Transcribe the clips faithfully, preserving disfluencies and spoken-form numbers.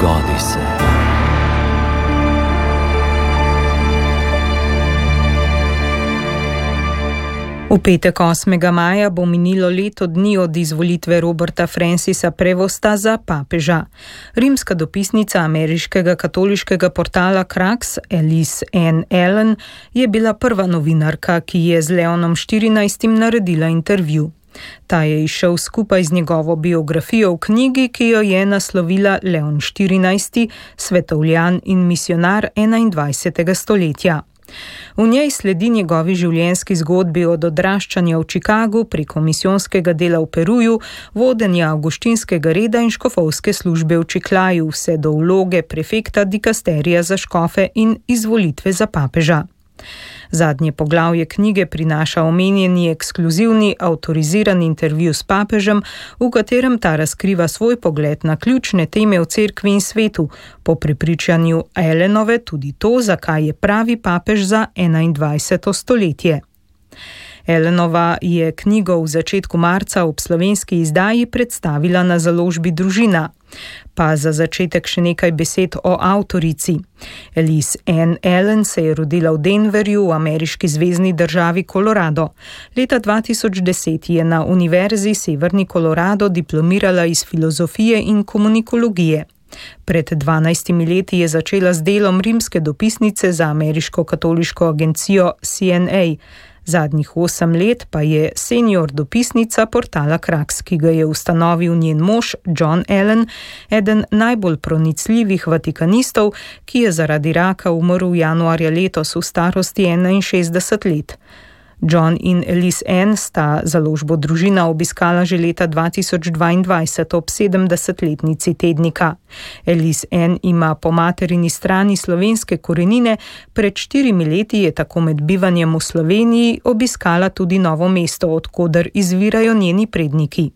Zgodi se. V petek osmega maja bo minilo leto dni od izvolitve Roberta Francisa Prevosta za papeža. Rimska dopisnica ameriškega katoliškega portala Crux, Elise Ann Allen, je bila prva novinarka, ki je z Leonom štirinajstim naredila intervju. Ta je izšel skupaj z njegovo biografijo v knjigi, ki jo je naslovila Leon štirinajsti, svetovljan in misionar enaindvajsetega stoletja. V njej sledi njegovi življenjski zgodbi od odraščanja v Chicagu preko misijonskega dela v Peruju, vodenja avguštinskega reda in škofovske službe v Čiklaju, vse do vloge prefekta dikasterija za škofe in izvolitve za papeža. Zadnje poglavje knjige prinaša omenjeni ekskluzivni avtoriziran intervju s papežem, v katerem ta razkriva svoj pogled na ključne teme v cerkvi in svetu, po prepričanju Allenove tudi to, zakaj je pravi papež za enaindvajseto stoletje. Allenova je knjigo v začetku marca ob slovenski izdaji predstavila na založbi Družina. Pa za začetek še nekaj besed o avtorici. Elise Ann Allen se je rodila v Denverju v ameriški zvezni državi Colorado. Leta dva tisoč deset je na Univerzi Severni Colorado diplomirala iz filozofije in komunikologije. Pred dvanajstimi leti je začela z delom rimske dopisnice za ameriško katoliško agencijo C N A. Zadnjih osem let pa je senior dopisnica portala Crux, ki ga je ustanovil njen mož John Allen, eden najbolj pronicljivih vatikanistov, ki je zaradi raka umrl januarja letos v starosti enainšestdeset let. John in Elise Ann sta založbo Družina obiskala že leta dva tisoč dvaindvajset ob sedemdesetletnici tednika. Elise Ann ima po materini strani slovenske korenine, pred štirimi leti je tako med bivanjem v Sloveniji obiskala tudi Novo mesto, od koder izvirajo njeni predniki.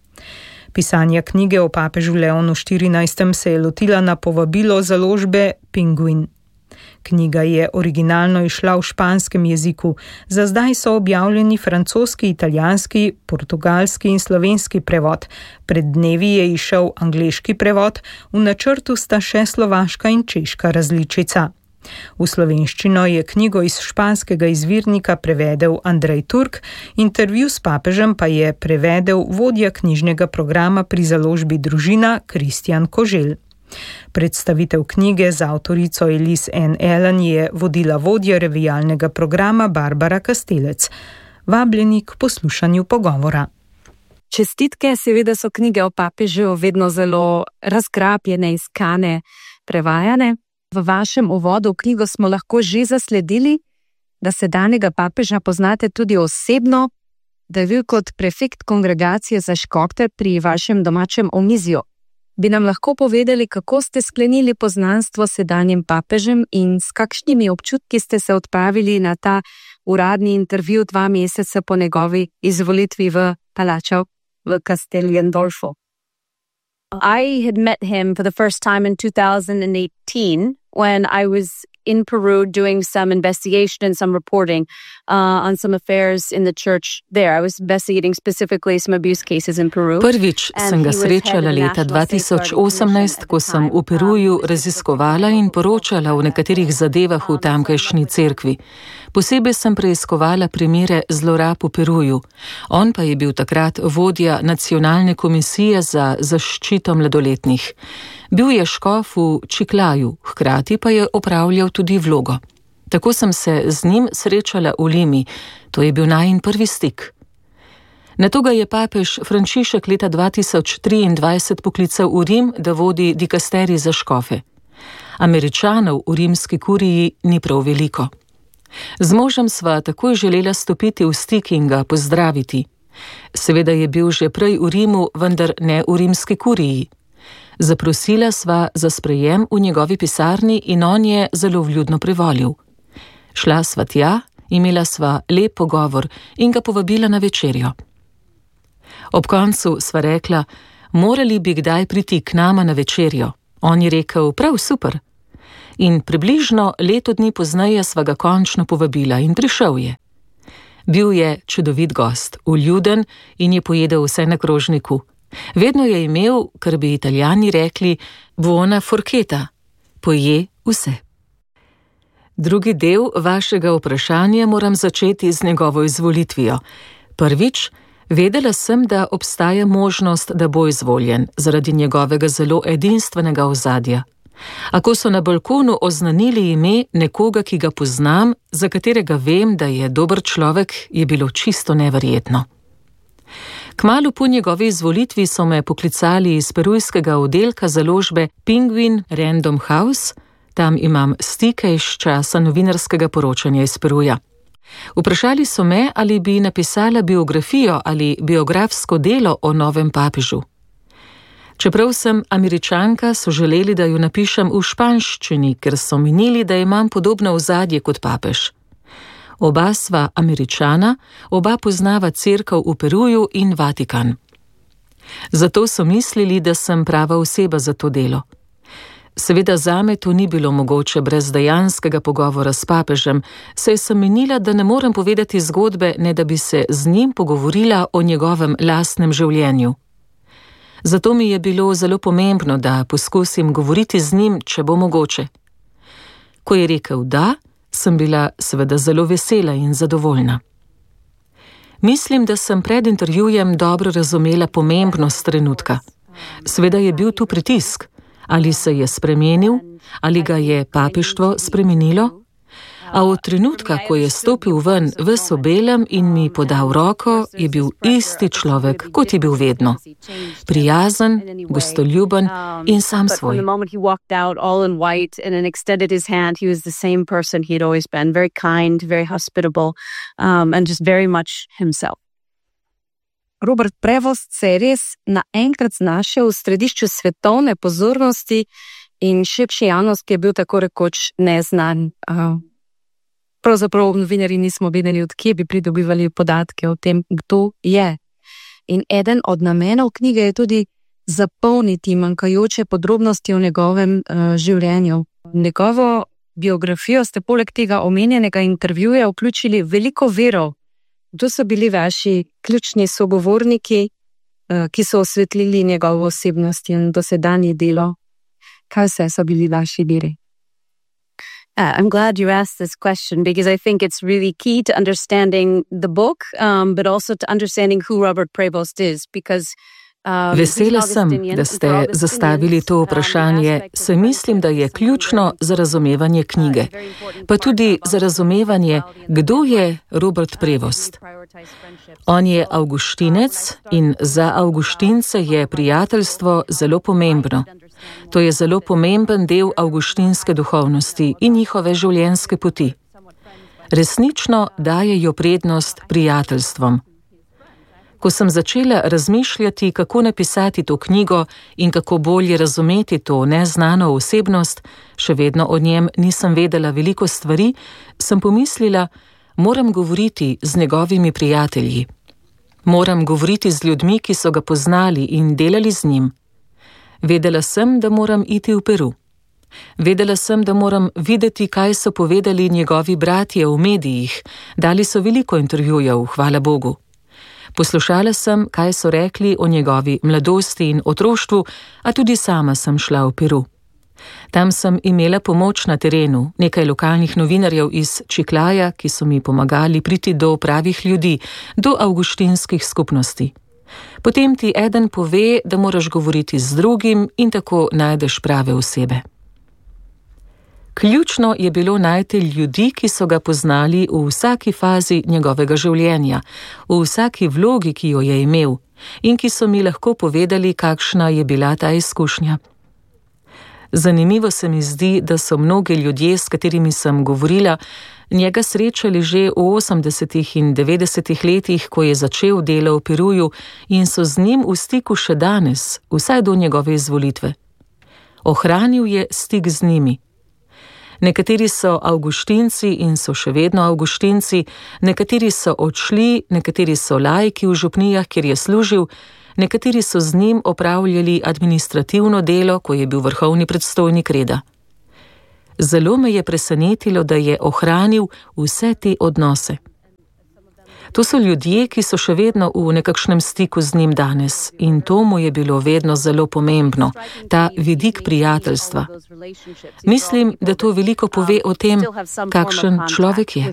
Pisanja knjige o papežu Leonu štirinajstem se je lotila na povabilo založbe Penguin. Knjiga je originalno izšla v španskem jeziku, za zdaj so objavljeni francoski, italijanski, portugalski in slovenski prevod. Pred dnevi je izšel angleški prevod, v načrtu sta še slovaška in češka različica. V slovenščino je knjigo iz španskega izvirnika prevedel Andrej Turk, intervju s papežem pa je prevedel vodja knjižnega programa pri založbi Družina Kristjan Koželj. Predstavitev knjige z avtorico Elise Ann Allen je vodila vodja revijalnega programa Barbara Kastelec. Vabljeni k poslušanju pogovora. Čestitke, seveda so knjige o papežu vedno zelo razkrapljene, iskane, prevajane. V vašem uvodu v knjigo smo lahko že zasledili, da sedanjega papeža poznate tudi osebno, da je bil kot prefekt kongregacije za škofe pri vašem domačem omizju. Bi nam lahko povedali, kako ste sklenili poznanstvo s sedanjim papežem in s kakšnimi občutki ste se odpravili na ta uradni intervju dva meseca po njegovi izvolitvi v Palačo v Castel Gandolfo? I had met him for the first time in two thousand eighteen when I was in Peru doing some investigation and some reporting uh, on some affairs in the church there. I was investigating specifically some abuse cases in Peru. Prvič sem ga srečala leta dva tisoč osemnajst, ko sem v Peruju raziskovala in poročala o nekaterih zadevah v tamkajšnji cerkvi. Posebej sem preiskovala primere zlorab v Peruju. On pa je bil takrat vodja nacionalne komisije za zaščito mladoletnih. Bil je škof v Čiklaju, hkrati pa je opravljal tudi vlogo. Tako sem se z njim srečala v Limi, to je bil najin prvi stik. Nato ga je papež Frančišek leta dva tisoč triindvajset poklical v Rim, da vodi dikasterij za škofe. Američanov v rimski kuriji ni prav veliko. Z možem sva takoj želela stopiti v stik in ga pozdraviti. Seveda je bil že prej v Rimu, vendar ne v rimski kuriji. Zaprosila sva za sprejem v njegovi pisarni in on je zelo vljudno privolil. Šla sva tja, imela sva lep pogovor in ga povabila na večerjo. Ob koncu sva rekla, morali bi kdaj priti k nama na večerjo. On je rekel, prav super. In približno leto dni pozneje sva ga končno povabila in prišel je. Bil je čudovit gost, vljuden in je pojedel vse na krožniku. Vedno je imel, kar bi Italijani rekli, buona forchetta, poje vse. Drugi del vašega vprašanja moram začeti z njegovo izvolitvijo. Prvič, vedela sem, da obstaja možnost, da bo izvoljen, zaradi njegovega zelo edinstvenega ozadja. A ko so na balkonu oznanili ime nekoga, ki ga poznam, za katerega vem, da je dober človek, je bilo čisto neverjetno. Kmalu po njegovi izvolitvi so me poklicali iz perujskega oddelka založbe Penguin Random House, tam imam stike iz časa novinarskega poročanja iz Peruja. Vprašali so me, ali bi napisala biografijo ali biografsko delo o novem papežu. Čeprav sem Američanka, so želeli, da jo napišem v španščini, ker so menili, da imam podobno ozadje kot papež. Oba sva Američana, oba poznava cerkev v Peruju in Vatikan. Zato so mislili, da sem prava oseba za to delo. Seveda zame to ni bilo mogoče brez dejanskega pogovora s papežem, saj sem menila, da ne morem povedati zgodbe, ne da bi se z njim pogovorila o njegovem lastnem življenju. Zato mi je bilo zelo pomembno, da poskusim govoriti z njim, če bo mogoče. Ko je rekel da, sem bila seveda zelo vesela in zadovoljna. Mislim, da sem pred intervjujem dobro razumela pomembnost trenutka. Seveda je bil tu pritisk. Ali se je spremenil, ali ga je papeštvo spremenilo? A od trenutka, ko je stopil ven ves v belem in mi podal roko, je bil isti človek, kot je bil vedno. Prijazen, gostoljuben in sam svoj. Robert Prevost se je res naenkrat znašel v središču svetovne pozornosti in širši javnosti je bil tako rekoč neznan. Pravzaprav novinarji nismo vedeli, od kje bi pridobivali podatke o tem, kdo je. In eden od namenov knjige je tudi zapolniti manjkajoče podrobnosti o njegovem uh, življenju. Njegovo biografijo ste poleg tega omenjenega intervjuja vključili veliko virov. Kdo so bili vaši ključni sogovorniki, ki so osvetlili njegovo osebnost in dosedanje delo? Kaj vse so bili vaši viri? Uh, I'm glad you asked this question because I think it's really key to understanding the book, um, but also to understanding who Robert Prevost is, because Vesela sem, da ste zastavili to vprašanje, saj mislim, da je ključno za razumevanje knjige, pa tudi za razumevanje, kdo je Robert Prevost. On je avguštinec in za avguštince je prijateljstvo zelo pomembno. To je zelo pomemben del avguštinske duhovnosti in njihove življenjske poti. Resnično dajejo prednost prijateljstvom. Ko sem začela razmišljati, kako napisati to knjigo in kako bolje razumeti to neznano osebnost, še vedno o njem nisem vedela veliko stvari, sem pomislila, moram govoriti z njegovimi prijatelji. Moram govoriti z ljudmi, ki so ga poznali in delali z njim. Vedela sem, da moram iti v Peru. Vedela sem, da moram videti, kaj so povedali njegovi bratje v medijih. Dali so veliko intervjujev, hvala Bogu. Poslušala sem, kaj so rekli o njegovi mladosti in otroštvu, a tudi sama sem šla v Peru. Tam sem imela pomoč na terenu, nekaj lokalnih novinarjev iz Čiklaja, ki so mi pomagali priti do pravih ljudi, do avguštinskih skupnosti. Potem ti eden pove, da moraš govoriti z drugim in tako najdeš prave osebe. Ključno je bilo najti ljudi, ki so ga poznali v vsaki fazi njegovega življenja, v vsaki vlogi, ki jo je imel, in ki so mi lahko povedali, kakšna je bila ta izkušnja. Zanimivo se mi zdi, da so mnogi ljudje, s katerimi sem govorila, njega srečali že v osemdesetih in devetdesetih letih, ko je začel delo v Peruju in so z njim v stiku še danes, vsaj do njegove izvolitve. Ohranil je stik z njimi. Nekateri so avguštinci in so še vedno avguštinci, nekateri so odšli, nekateri so laiki v župnijah, kjer je služil, nekateri so z njim opravljali administrativno delo, ko je bil vrhovni predstojnik reda. Zelo me je presenetilo, da je ohranil vse te odnose. To so ljudje, ki so še vedno v nekakšnem stiku z njim danes in to mu je bilo vedno zelo pomembno, ta vidik prijateljstva. Mislim, da to veliko pove o tem, kakšen človek je.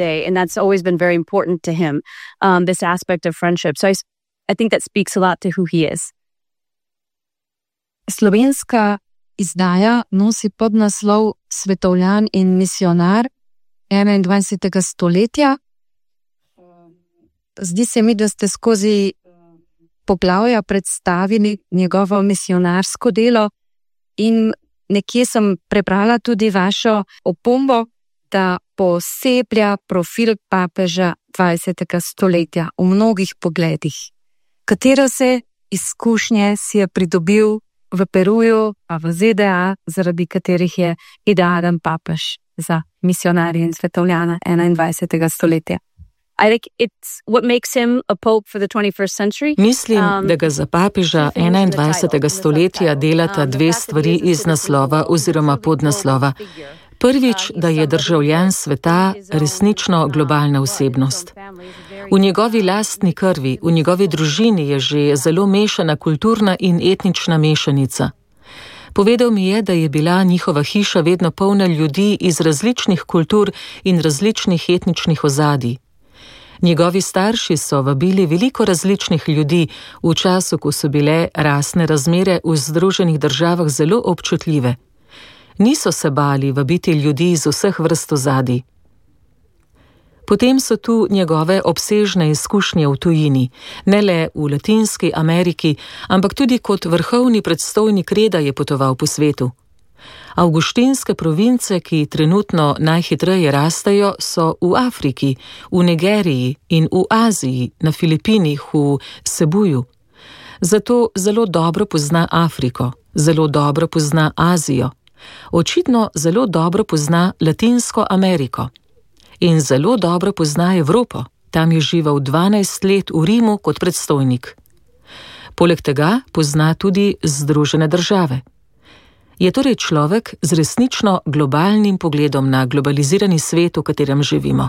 Slovenska izdaja nosi podnaslov Svetovljan in misionar enaindvajsetega stoletja. Zdi se mi, da ste skozi poglavja predstavili njegovo misionarsko delo in nekje sem prebrala tudi vašo opombo, da poseblja profil papeža dvajsetega stoletja v mnogih pogledih. Katero se izkušnje si je pridobil v Peruju, a v Z D A, zaradi katerih je idealen papež za misionarje in svetovljana enaindvajsetega stoletja? I think it's what makes him a pope for the twenty-first century. Mislim, da ga za papeža enaindvajsetega stoletja delata dve stvari iz naslova oziroma podnaslova. Prvič, da je državljan sveta resnično globalna osebnost. V njegovi lastni krvi, v njegovi družini je že zelo mešana kulturna in etnična mešanica. Povedal mi je, da je bila njihova hiša vedno polna ljudi iz različnih kultur in različnih etničnih ozadij. Njegovi starši so vabili veliko različnih ljudi v času, ko so bile rasne razmere v Združenih državah zelo občutljive. Niso se bali vabiti ljudi iz vseh vrst ozadij. Potem so tu njegove obsežne izkušnje v tujini, ne le v Latinski Ameriki, ampak tudi kot vrhovni predstojnik reda je potoval po svetu. Avguštinske province, ki trenutno najhitreje rastejo, so v Afriki, v Nigeriji in v Aziji, na Filipinih, v Cebuju. Zato zelo dobro pozna Afriko, zelo dobro pozna Azijo, očitno zelo dobro pozna Latinsko Ameriko in zelo dobro pozna Evropo, tam je živel dvanajst let v Rimu kot predstojnik. Poleg tega pozna tudi Združene države. Je torej človek z resnično globalnim pogledom na globalizirani svet, v katerem živimo.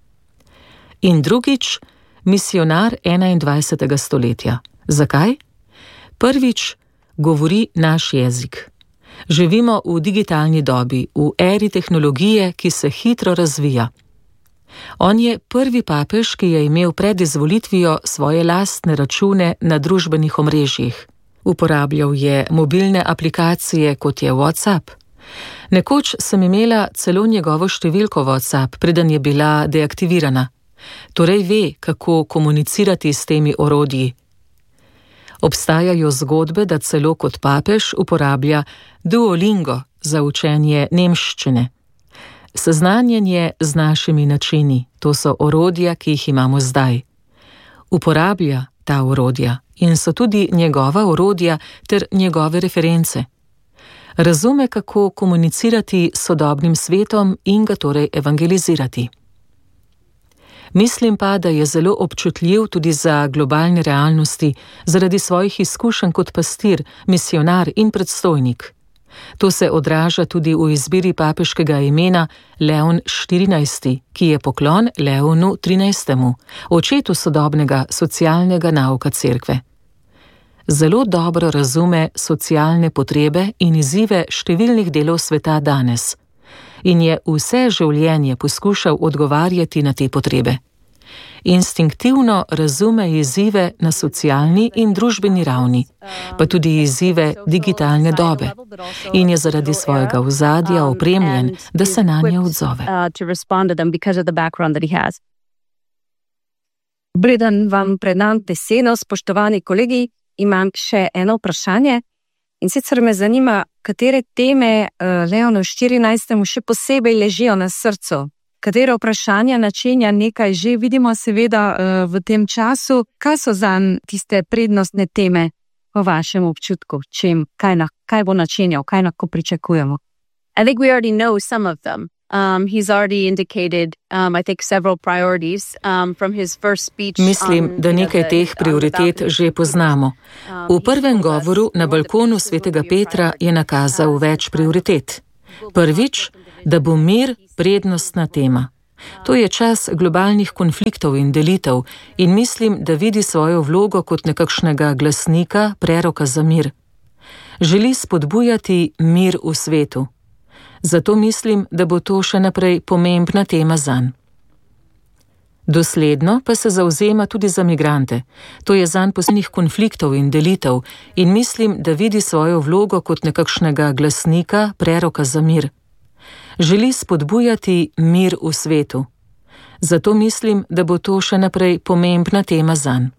In drugič, misionar enaindvajsetega stoletja. Zakaj? Prvič, govori naš jezik. Živimo v digitalni dobi, v eri tehnologije, ki se hitro razvija. On je prvi papež, ki je imel pred izvolitvijo svoje lastne račune na družbenih omrežjih. Uporabljal je mobilne aplikacije, kot je WhatsApp. Nekoč sem imela celo njegovo številko WhatsApp, preden je bila deaktivirana. Torej ve, kako komunicirati s temi orodji. Obstajajo zgodbe, da celo kot papež uporablja Duolingo za učenje nemščine. Seznanjenje z našimi načini, to so orodja, ki jih imamo zdaj. Uporablja ta orodja in so tudi njegova orodja ter njegove reference. Razume, kako komunicirati s sodobnim svetom in ga torej evangelizirati. Mislim pa, da je zelo občutljiv tudi za globalne realnosti zaradi svojih izkušenj kot pastir, misionar in predstojnik. To se odraža tudi v izbiri papeškega imena Leon štirinajsti, ki je poklon Leonu trinajstemu, očetu sodobnega socialnega nauka cerkve. Zelo dobro razume socialne potrebe in izzive številnih delov sveta danes in je vse življenje poskušal odgovarjati na te potrebe. Instinktivno razume izzive na socialni in družbeni ravni, pa tudi izzive digitalne dobe in je zaradi svojega ozadja opremljen, da se nanje odzove. Preden vam predam besedo, spoštovani kolegi, imam še eno vprašanje in sicer me zanima, katere teme Leonu štirinajstemu še posebej ležijo na srcu. Katero vprašanja načenja nekaj že vidimo seveda v tem času. Kaj so zanj tiste prednostne teme po vašem občutku? Čem, kaj, na, kaj bo načenjal, kaj lahko pričakujemo? I think we already know some of them. Um, he's already indicated, um, I think, several priorities um, from his first speech. Mislim, da nekaj teh prioritet že poznamo. V prvem govoru na balkonu svetega Petra je nakazal več prioritet. Prvič, da bo mir prednostna tema. To je čas globalnih konfliktov in delitev in mislim, da vidi svojo vlogo kot nekakšnega glasnika, preroka za mir. Želi spodbujati mir v svetu. Zato mislim, da bo to še naprej pomembna tema zanj. Dosledno pa se zavzema tudi za migrante. To je zanj posebnih konfliktov in delitev in mislim, da vidi svojo vlogo kot nekakšnega glasnika, preroka za mir. Želi spodbujati mir v svetu. Zato mislim, da bo to še naprej pomembna tema zanj.